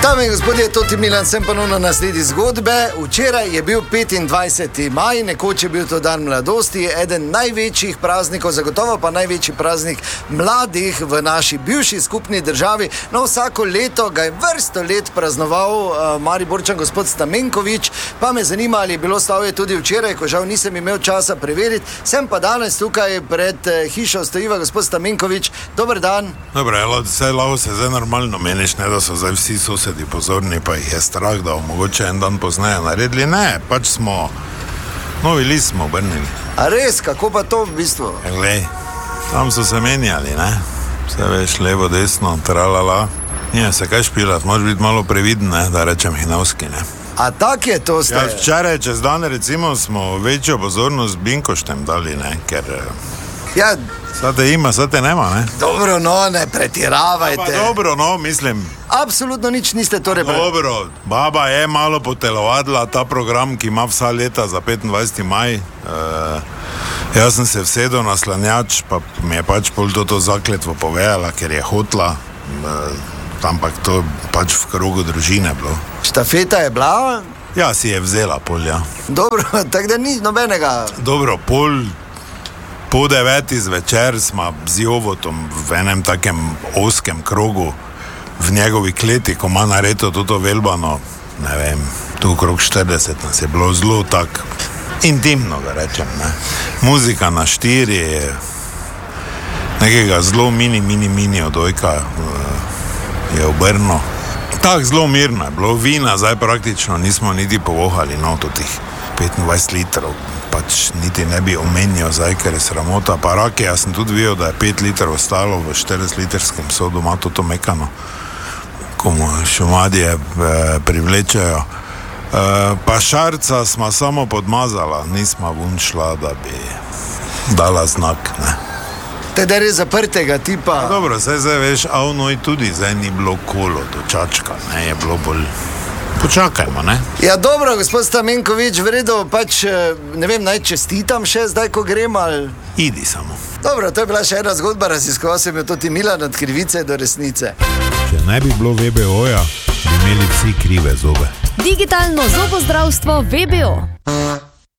Dame in gospodje, Toti Milan, sem ponovno na sledi zgodbe. Včeraj je bil 25. maj, nekoč je bil to dan mladosti, eden največjih praznikov, zagotovo pa največji praznik mladih v naši bivši skupni državi. No, vsako leto ga je vrsto let praznoval Mariborčan gospod Stamenković, pa me zanima, ali je bilo slavje tudi včeraj, ko žal nisem imel časa preveriti. Sem pa danes tukaj pred hišo stojiva gospod Stamenković. Dober dan. Dobre, vse lavo se zdaj normalno meniš, ne da so zdaj vsi sosedi pozorni, pa jih je strah, da mogoče en dan pozneje naredili. Ne, pač smo, novi list smo obrnili. A res, kako pa to v bistvu? Glej, tam so se menjali, ne? Vse veš, levo, desno, tralala. Nije se kaj špilat, moraš biti malo previden, ne, da rečem hinavski, ne. A tak je to ste? Ja, včeraj čez dan recimo smo večjo pozornost Binkoštem dali, ne, ker... Ja, Sate ima, sate nema, ne? dobro, no, ne pretiravajte. Pa dobro, no, mislim... Absolutno nič niste torej... Dobro, baba je malo potelovadila ta program, ki ima vsa leta za 25. maj. Jaz sem se vsedel na slanjač, pa mi je pač pol to zakletvo povedala, ker je hotla, ampak to pač v krogu družine bilo. Štafeta je bila? Ja, si je vzela pol, ja. Dobro, tako da ni nobenega... Dobro, po 9. zvečer smo z Jovotom v enem takem oskem krogu v njegovi kleti, ko ima nareto toto velbano, ne vem, tu okrog 40 nas je bilo zelo tak intimno, ga rečem, ne. Muzika na 4, nekega zelo mini odojka je obrno. Tak zelo mirno je bilo, vina zdaj praktično nismo niti povohali, no, totih 25 litrov, pač niti ne bi omenjal zdaj, ker je sramota. Pa rake, jaz sem tudi videl, da je 5 litrov ostalo v 40-litrskem sodu, ima to mekano, ko mu šumadje privlečajo. Pa šarca smo samo podmazala, nismo vunšla, da bi dala znak, ne. Teda je zaprtega tipa. Dobro, zdaj veš, avnoj tudi zdaj ni bilo kolo do Čačka, ne, je bilo bolj... Počakajmo, ne? Ja, dobro, gospod Stamenković, v redu, pač, ne vem, naj čestitam še zdaj, ko grem, ali... Idi samo. Dobro, to je bila še ena zgodba, raziskoval sem jo Toti Milan od krivice do resnice. Če ne bi bilo VBO-ja, bi imeli vsi krive zobe. Digitalno zobozdravstvo VBO.